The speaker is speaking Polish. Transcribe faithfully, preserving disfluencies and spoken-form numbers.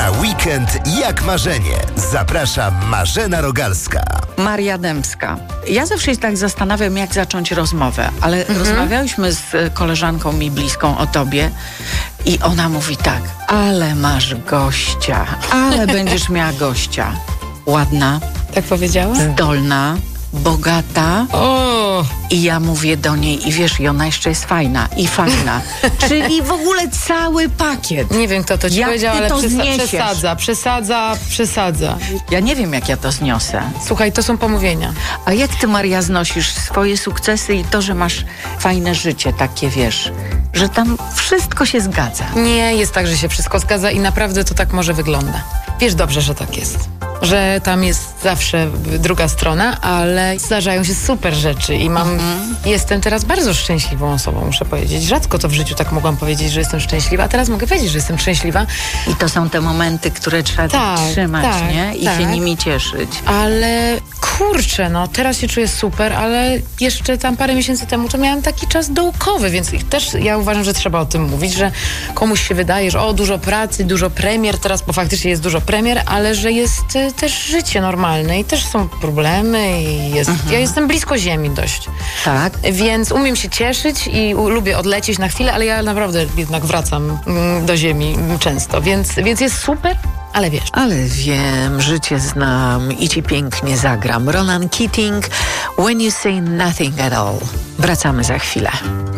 Na weekend jak marzenie. Zaprasza Marzena Rogalska. Maria Dębska. Ja zawsze się tak zastanawiam, jak zacząć rozmowę, ale mhm. rozmawiałyśmy z koleżanką mi bliską o tobie i ona mówi tak: ale masz gościa, ale będziesz miała gościa. Ładna. Tak powiedziała? Zdolna, bogata. O! I ja mówię do niej, i wiesz, i ona jeszcze jest fajna, i fajna. Czyli w ogóle cały pakiet. Nie wiem, kto to ci Jak powiedział, ty ale to przesa- zniesiesz? przesadza, przesadza, przesadza. Ja nie wiem, jak ja to zniosę. Słuchaj, to są pomówienia. A jak ty, Maria, znosisz swoje sukcesy i to, że masz fajne życie, takie, wiesz, że tam wszystko się zgadza? Nie, jest tak, że się wszystko zgadza i naprawdę to tak może wygląda. Wiesz dobrze, że tak jest. Że tam jest zawsze druga strona, ale zdarzają się super rzeczy i mam, mhm. jestem teraz bardzo szczęśliwą osobą, muszę powiedzieć. Rzadko to w życiu tak mogłam powiedzieć, że jestem szczęśliwa, a teraz mogę powiedzieć, że jestem szczęśliwa. I to są te momenty, które trzeba tak, trzymać, tak, nie? I tak. się nimi cieszyć. Ale kurczę, no teraz się czuję super, ale jeszcze tam parę miesięcy temu to miałam taki czas dołkowy, więc też ja uważam, że trzeba o tym mówić, że komuś się wydaje, że o, dużo pracy, dużo premier teraz, bo faktycznie jest dużo premier, ale że jest y, też życie normalne i też są problemy i jest, mhm. ja jestem blisko ziemi dość. Tak. Więc umiem się cieszyć i u, lubię odlecieć na chwilę, ale ja naprawdę jednak wracam mm, do ziemi mm, często, więc, więc jest super. Ale wiesz. Ale wiem, życie znam i ci pięknie zagram. Ronan Keating, When You Say Nothing at All. Wracamy za chwilę.